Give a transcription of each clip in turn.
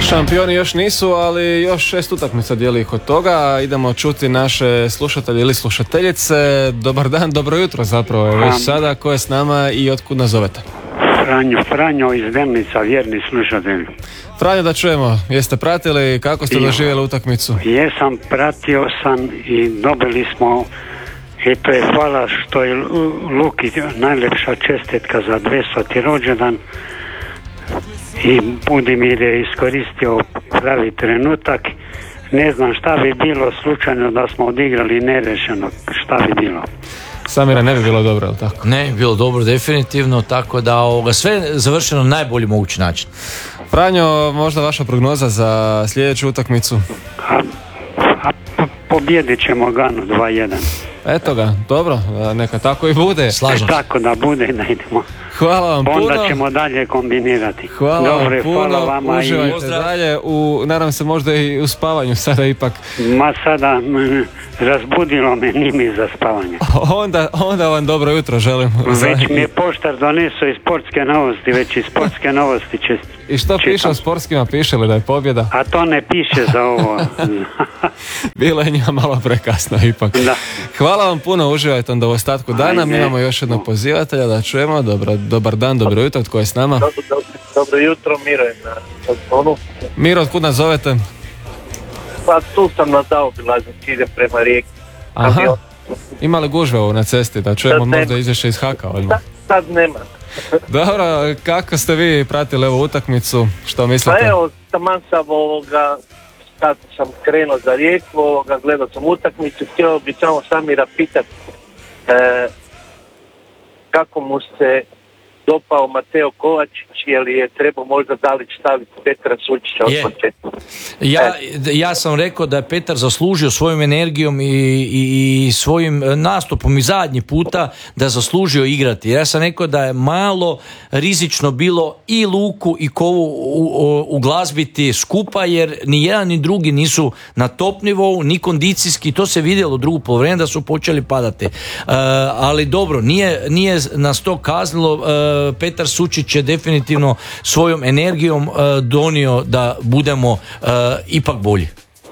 Šampioni još nisu, ali još 6 utakmica dijeli ih od toga. Idemo čuti naše slušatelje ili slušateljice. Dobar dan, dobro jutro zapravo je već sada. Ko je s nama i otkud nas zovete? Franjo iz Delnica, vjerni slušatelj. Franjo, da čujemo, jeste pratili, kako ste doživjeli utakmicu? Jesam, pratio sam i dobili smo, i to je hvala što je Luki najlepša čestitka za 200. rođendan i Budimir je iskoristio pravi trenutak. Ne znam šta bi bilo slučajno da smo odigrali nerešeno, šta bi bilo. Samira, ne bi bilo dobro, je li tako? Ne bi bilo dobro, definitivno, tako da sve završeno na najbolji mogući način. Franjo, možda vaša prognoza za sljedeću utakmicu? Pobjedit ćemo Ganu 2-1. Eto ga, dobro, neka tako i bude. Slažem se. Tako da bude i da idemo. Hvala vam puno. Onda ćemo dalje kombinirati. Hvala Dobre, vam puno, hvala vama uživajte dalje, nadam se možda i u spavanju sada ipak. Ma sada razbudilo me, ni mi za spavanje. Onda vam dobro jutro želim. Već mi je poštar doneso iz sportske novosti, već iz sportske novosti će. I što piše o sportskima, piše li da je pobjeda? A to ne piše za ovo. Bilo je njima malo prekasno ipak. Da. Hvala vam puno, uživajte onda u ostatku dana. Mi imamo još jednog pozivatelja da čujemo. Dobar dan, dobro jutro, tko je s nama? Dobro jutro, Miro je na telefonu. Miro, otkud nas zovete? Pa tu sam na zaobilaznici, idem prema Rijeki. Aha, ima li gužve ovo na cesti, da čujemo možda izvješće iz Haka? Sad nema. Dobro, kako ste vi pratili ovu utakmicu, što mislite? Pa evo, taman sam sad sam krenuo za Rijeku, gledao sam utakmicu, htio bi samo Samira pitati kako mu se dopao Mateo Kovačić, je li je trebao možda Dalić staviti Petra Sučića od početka? Ja sam rekao da je Petar zaslužio svojom energijom i svojim nastupom i zadnji puta da zaslužio igrati. Ja sam rekao da je malo rizično bilo i Luku i Kovu uglazbiti skupa, jer ni jedan ni drugi nisu na top nivou, ni kondicijski, to se vidjelo drugo polovreme da su počeli padati. Ali dobro, nije nas to kaznilo. Petar Sučić je definitivno svojom energijom donio da budemo ipak bolji.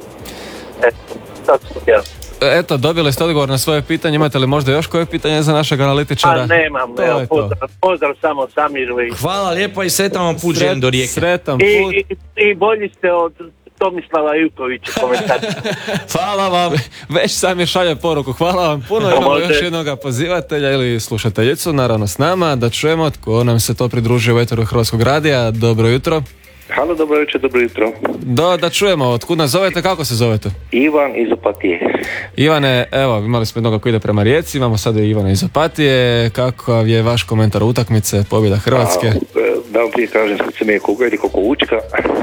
Eto, dobili ste odgovor na svoje pitanje. Imate li možda još koje pitanje za našeg analitičara? Nemam, pozdrav samo Samiru. Hvala lijepo i sretan vam put želim do Rijeke. Sretan put. I bolji ste od Tomislava Jukovića komentar. Hvala vam, već sam je šalje poruku. Hvala vam puno, imamo još jednog pozivatelja ili slušateljicu, naravno s nama, da čujemo tko nam se to pridružuje u eteru Hrvatskog radija. Dobro jutro. Halo, dobro jutro. Da čujemo, otkud nas zovete, kako se zovete? Ivan iz Opatije. Ivane, evo, imali smo jednog koji ide prema Rijeci, imamo sada i Ivana iz Opatije. Kakav je vaš komentar utakmice, pobjeda Hrvatske? Da vam prije kažem, srce mi je koliko učka.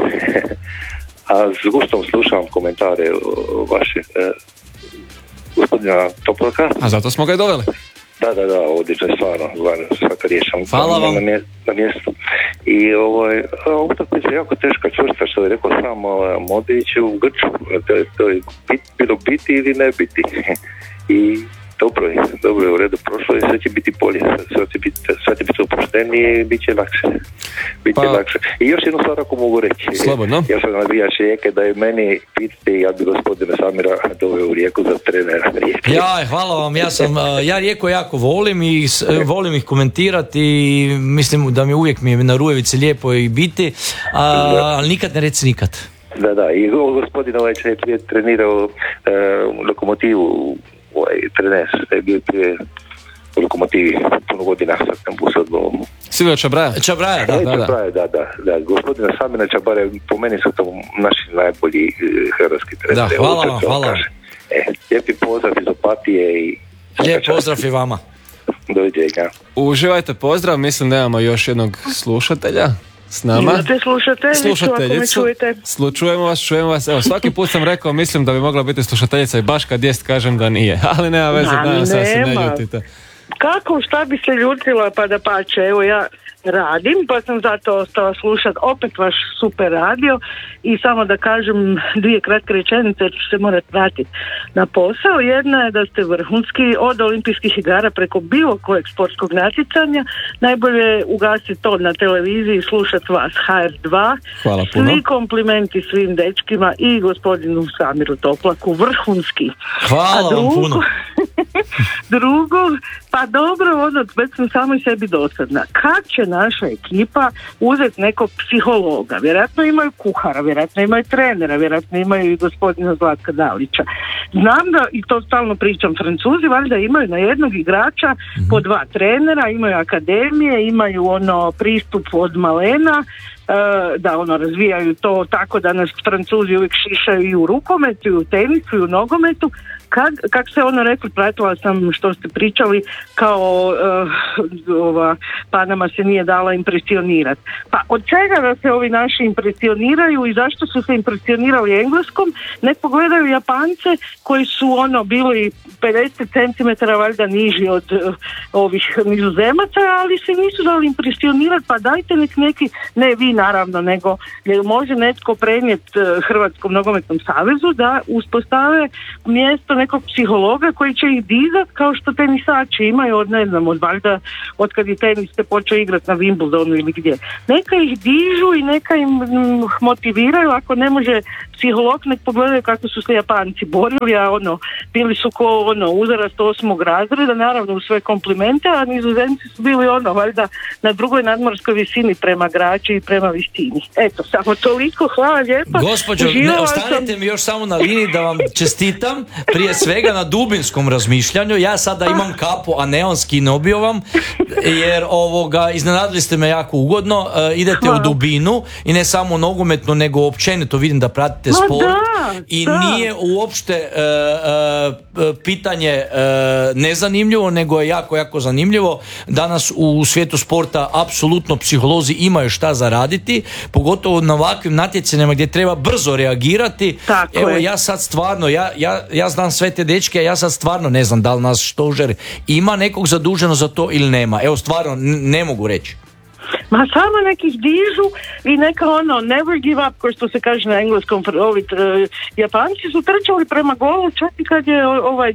A s gustom slušam komentare vaše gospodina Toplaka. A zato smo ga i doveli. Da, odlično je stvarno svaka riješam. Hvala vam. Na mjestu. I utakmica je jako teška, čvrsta, što je rekao sam Modrić u Grču. To je bilo biti ili ne biti. I dobro je u redu prošlo i sve će biti bolje, sve će biti opuštenije i bit će lakše. I još jednu stvar ako mogu reći. Slobodno. Ja sam navijač Rijeke, da je meni pitati, ja bi gospodina Samira doveo u Rijeku za trenera Rijeke. Hvala vam, ja Rijeku jako volim i volim ih komentirati i mislim da mi uvijek mi je na Rujevici lijepo i biti, ali nikad ne reci nikad. Da, i gospodin je trenirao Lokomotivu, trener, je bio prije u Lokomotivi puno godina, sad sam pusao odbovom. Silvio Čabraja? Čabraja, da. Gospodina Samira Čabraja, po meni su to naši najbolji hrvatski trener. Da, hvala vam. Lijepi pozdrav iz Opatije i... Lijep pozdrav i vama. Doviđenja. Uživajte, pozdrav, mislim da imamo još jednog slušatelja s nama. Imate slušateljicu, ako me čujete. Čujemo vas. Evo, svaki put sam rekao, mislim da bi mogla biti slušateljica i baš kad jest kažem da nije. Ali nema veze, danas se ne ljutite. Kako, šta bi se ljutila, pa da pače, evo ja radim, pa sam zato ostala slušati opet vaš super radio i samo da kažem dvije kratke rečenice jer ću se morati vratiti na posao. Jedna je da ste vrhunski od olimpijskih igara preko bilo kojeg sportskog natjecanja. Najbolje je ugasiti to na televiziji i slušati vas, HR2. Hvala puno. Svi komplimenti svim dečkima i gospodinu Samiru Toplaku, vrhunski. Hvala vam puno. Drugo, pa dobro, već sam samo i sebi dosadna. Kad će naša ekipa uzeti nekog psihologa? Vjerojatno imaju kuhara, vjerojatno imaju trenera, vjerojatno imaju i gospodina Zlatka Dalića. Znam da, i to stalno pričam, Francuzi valjda imaju na jednog igrača po 2 trenera, imaju akademije, imaju pristup od malena, da razvijaju to tako da nas Francuzi uvijek šišaju i u rukometu, i u tenisu, i u nogometu. Kako ste rekli, pratila sam što ste pričali, kao Panama se nije dala impresionirati. Pa od čega da se ovi naši impresioniraju i zašto su se impresionirali Engleskom? Ne pogledaju Japance koji su bili 50 cm valjda niži od ovih Nizozemaca, ali se nisu dali impresionirati, pa dajte neki, ne vi naravno, nego može netko prenijeti Hrvatskom nogometnom savezu da uspostave mjesto nekog psihologa koji će ih dizat kao što tenisači imaju od kad je tenis se počeo igrati na Wimbledonu ili gdje. Neka ih dižu i neka im motiviraju, ako ne može psiholog, nek pogledaju kako su se Japanci borili, a bili su ko uzorast 8. razreda, naravno u sve komplimente, a Nizozemci su bili valjda na drugoj nadmorskoj visini prema grači i prema visini. Eto, samo toliko, hvala lijepa. Gospođo, ostanite mi još samo na liniji da vam čestitam prije svega na dubinskom razmišljanju. Ja sada imam kapu, a neonski nobio vam, jer iznenadili ste me jako ugodno. Idete u dubinu i ne samo nogometno, nego općenito vidim da pratite sport i nije uopšte pitanje nezanimljivo, nego je jako, jako zanimljivo. Danas u svijetu sporta apsolutno psiholozi imaju šta zaraditi, pogotovo na ovakvim natjecanjima gdje treba brzo reagirati. Evo, ja sad stvarno, ja znam sve te dečke, ja sad stvarno ne znam da li nas stožer ima nekog zaduženo za to ili nema. Evo, stvarno ne mogu reći. Ma samo nekih dižu i neka never give up, ko što se kaže na engleskom. Japanci su trčali prema golu, čak i kad je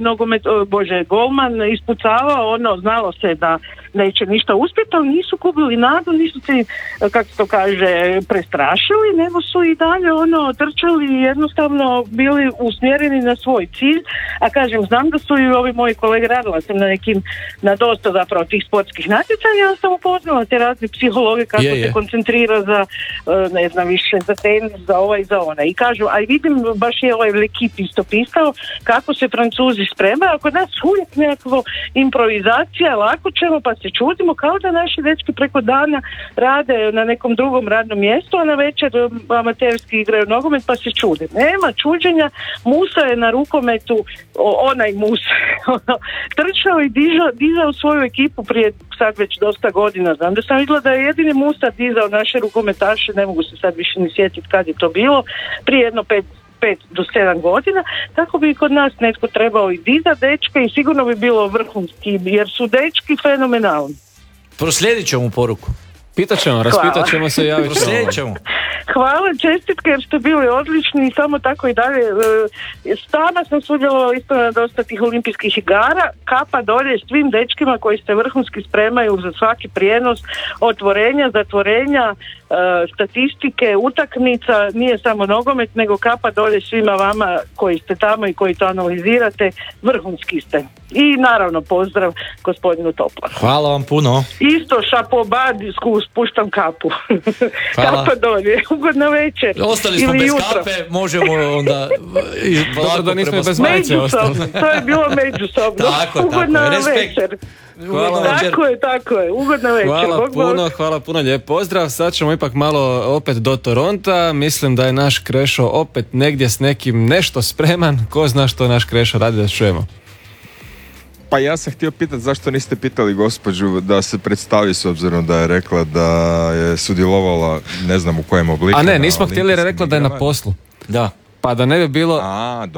golman ispucavao, znalo se da neće ništa uspjeti, ali nisu gubili nadu, nisu se, kako se to kaže, prestrašili, nego su i dalje trčali i jednostavno bili usmjereni na svoj cilj. A kažem, znam da su i ovi moji kolege, radila sam na dosta zapravo tih sportskih natjecanja, ja sam upoznala te razne psihologe kako se koncentrira za, ne znam više, za tenis, za ovaj i za ona. I kažu, a vidim, baš je ovaj Lekip isto pisao kako se Francuzi spremaju, ako nas uvijek nekako improvizacija, lako ćemo, pa se čudimo kao da naši dečki preko dana rade na nekom drugom radnom mjestu, a na večer amaterski igraju nogomet, pa se čude. Nema čuđenja, Musa je na rukometu, onaj Musa, trčao i dizao svoju ekipu prije sad već dosta godina. Znam da sam vidjela da je jedini Musa dizao naše rukometaše, ne mogu se sad više ni sjetiti kad je to bilo, prije jedno 5 do 7 godina, tako bi kod nas netko trebao i dizati dečke i sigurno bi bilo vrhunski, jer su dečki fenomenalni. Proslijedit ćemo poruku. Pitat ćemo, raspitat ćemo se i javit ćemo. Hvala, čestitke jer ste bili odlični i samo tako i dalje. Sama sam sudjelovala isto na dosta tih olimpijskih igara, kapa dolje svim dečkima koji se vrhunski spremaju za svaki prijenos, otvorenja, zatvorenja, statistike, utakmica, nije samo nogomet, nego kapa dolje svima vama koji ste tamo i koji to analizirate, vrhunski ste. I naravno pozdrav gospodinu Toplaku. Hvala vam puno. Isto šapobad, spuštam kapu. Kapa dolje, ugodna večer. Ostali smo bez jutro. Kape, možemo onda dobro da nismo bez majice ostali. To je bilo međusobno. Ugodna večer. Tako je, ugodna večer. Hvala puno, lijep pozdrav. Sad ćemo ipak malo opet do Toronta. Mislim da je naš Krešo opet negdje s nekim nešto spreman. Ko zna što naš Krešo radi, da čujemo. Pa ja sam htio pitati zašto niste pitali gospođu da se predstavi, s obzirom da je rekla da je sudjelovala, ne znam u kojem obliku. A ne, nismo htjeli jer je rekla da je na poslu. Da. Pa da ne bi bilo... A, dobro.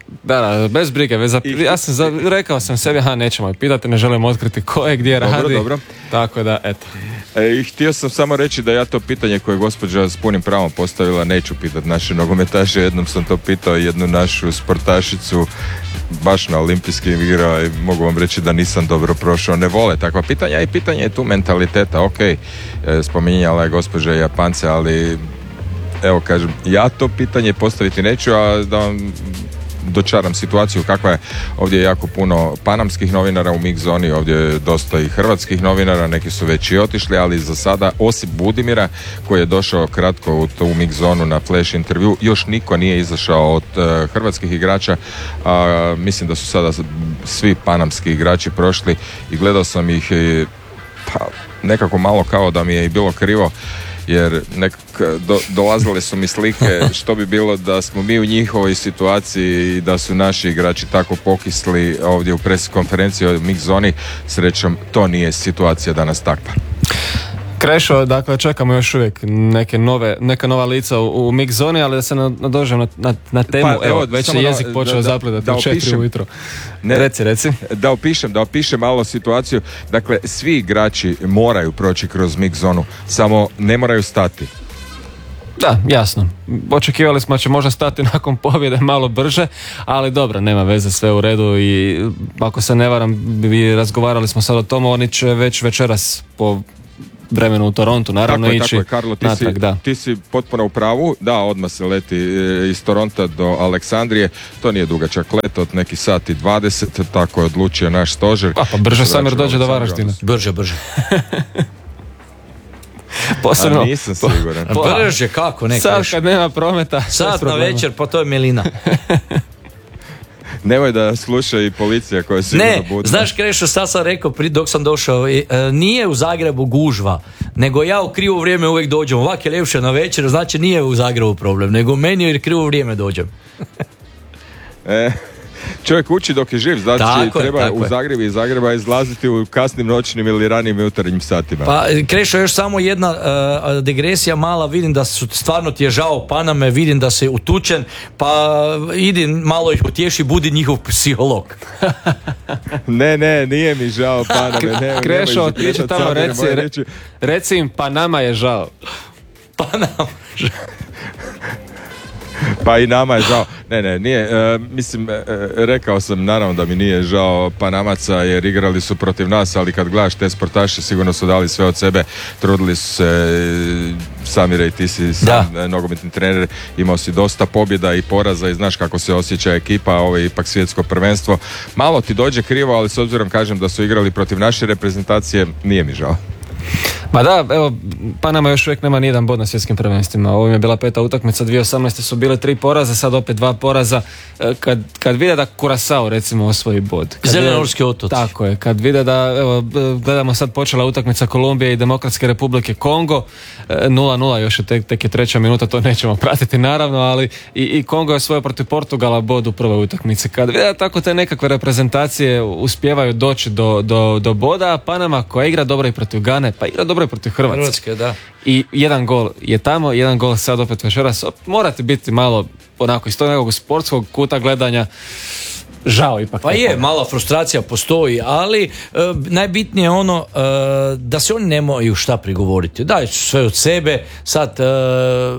Da, bez brige. Rekao sam sebi, nećemo pitati, ne želim otkriti ko je, gdje radi. Dobro. Tako da, eto. I htio sam samo reći da ja to pitanje koje je gospođa s punim pravom postavila neću pitati naše nogometaše. Jednom sam to pitao jednu našu sportašicu baš na olimpijskim igrama i mogu vam reći da nisam dobro prošao. Ne vole takva pitanja i pitanje je tu mentaliteta. Ok, spominjala je gospođa Japance, ali evo kažem, ja to pitanje postaviti neću, a da vam dočaram situaciju kakva je. Ovdje je jako puno panamskih novinara u mix zoni, ovdje je dosta i hrvatskih novinara, neki su već i otišli, ali za sada, osim Budimira koji je došao kratko u tu mix zonu na flash intervju, još niko nije izašao od hrvatskih igrača. Mislim da su sada svi panamski igrači prošli i gledao sam ih nekako malo kao da mi je i bilo krivo, jer dolazile su mi slike što bi bilo da smo mi u njihovoj situaciji i da su naši igrači tako pokisli ovdje u press konferenciji o mix zoni. Srećom, to nije situacija danas takva. Krešo, dakle, čekamo još uvijek neka nova lica u mix zoni, ali da se nadožem na temu, evo, već je jezik počeo zapletati u 4 ujutro. Reci. Da opišem malo situaciju. Dakle, svi igrači moraju proći kroz mix zonu, samo ne moraju stati. Da, jasno. Očekivali smo da će možda stati nakon pobjede malo brže, ali dobro, nema veze, sve u redu i ako se ne varam, razgovarali smo sad o tomu, oni će već večeras po vremenu u Torontu, naravno ići. Tako je, Karlo, ti si potpuno u pravu. Da, odmah se leti iz Toronta do Aleksandrije. To nije dugačak let, od neki sat i 20, tako je odlučio naš stožer. Pa brže Samir dođe do Varaždina. Brže. Posebno. Nisam siguran. Brže, kako ne? Sad kad nema prometa. Sat na večer, pa to je milina. Nemoj da sluša i policija koja sigurno bude. Ne, znaš Krešo, sad sam rekao dok sam došao, nije u Zagrebu gužva, nego ja u krivo vrijeme uvijek dođem. Ovak je ljepše na večer, znači nije u Zagrebu problem, nego meni je krivo vrijeme dođem. Čovjek uči dok je živ, znači treba u Zagrebu i Zagreba izlaziti u kasnim noćnim ili ranijim jutarnjim satima. Pa Krešo, još samo jedna digresija mala, vidim da su stvarno ti je žao Paname, vidim da si utučen, pa idi malo ih utješi, budi njihov psiholog. Ne, nije mi žao Paname. Krešo, otići tamo, reci im Panama je žao. Panama žao. Pa i nama je žao. Ne, nije. Mislim, rekao sam naravno da mi nije žao Panamaca jer igrali su protiv nas, ali kad gledaš te sportaše sigurno su dali sve od sebe, trudili su se. Samire, i ti si sam nogometni trener, imao si dosta pobjeda i poraza i znaš kako se osjeća ekipa, ovo je ipak svjetsko prvenstvo. Malo ti dođe krivo, ali s obzirom kažem da su igrali protiv naše reprezentacije, nije mi žao. Ma da, evo, Panama još uvijek nema nijedan bod na svjetskim prvenstvima. Ovo im je bila 5. utakmica, 2018. su bile 3 poraza, sad opet 2 poraza. Kad vide da Curaçao recimo osvoji bod. Zelenorski otoci. Tako je, kad vide da, evo, gledamo sad počela utakmica Kolumbije i Demokratske Republike Kongo, 0-0, još je tek je 3. minuta, to nećemo pratiti naravno, ali i Kongo je osvojio protiv Portugala bod u prvoj utakmici. Kad vide da tako te nekakve reprezentacije uspijevaju doći do boda, a Panama koja igra dobro i protiv Gane, pa igra dobro i protiv Hrvatske, da. I jedan gol je tamo, jedan gol sad opet večeras. Morate biti malo onako iz tog nekog sportskog kuta gledanja žao ipak. Pa je, mala frustracija postoji, ali najbitnije je ono da se oni nemaju šta prigovoriti. Daju sve od sebe, sad